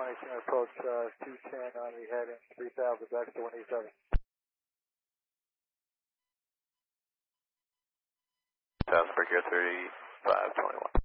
information, approach 210 on the heading 3000 back to 187. South Breaker 3521.